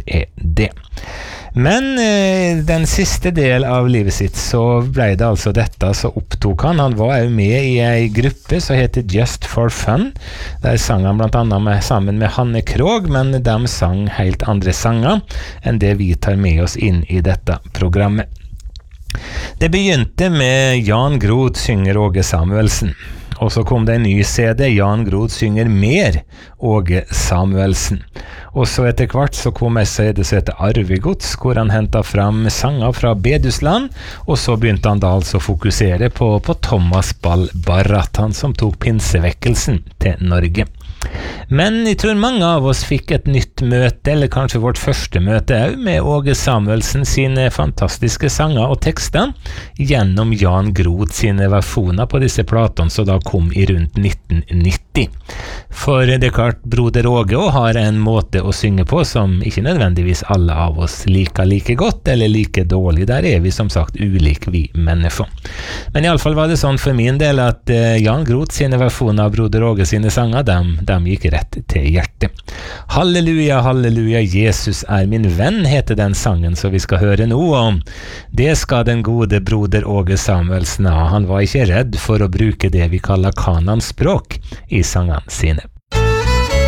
det. Men den siste del av livet sitt så ble det altså dette så opptok han. Han var jo med i en gruppe som heter Just for Fun. Der sang han blant annet sammen med Hanne Krogh, men de sang helt andre sanger enn det vi tar med oss inn i dette programmet. Det begynte med Jan Groth synger Åge Samuelsen. Og så kom det en ny CD, Jan Groth synger mer Åge Samuelsen. Og så etter hvert så kom en CD som heter Arvegods, hvor han hentet fram sanger fra Bedusland, og så begynte han da altså å fokusere på Thomas Ball Barrat, han som tok pinsevekkelsen til Norge. Men jeg tror mange av oss fikk et nytt møte, eller kanskje vårt første møte med Åge Samuelsen sine fantastiske sanger og tekster, gjennom Jan Groth sine versjoner på disse platene som da kom i rundt 1990. For det er klart, broder Åge også har en måte å synge på som ikke nødvendigvis alle av oss liker like godt eller like dårlig. Der er vi som sagt ulike, vi mennesker. Men i alle fall var det sånn for min del at Jan Groth sine versjoner av broder Åge sine sanger, de gikk rett til hjertet. Halleluja, halleluja, Jesus er min venn, heter den sangen som vi skal høre nå, og det skal den gode broder Åge Samuelsen ha. Han var ikke redd for å bruke det vi kaller kananspråk i sangene sine.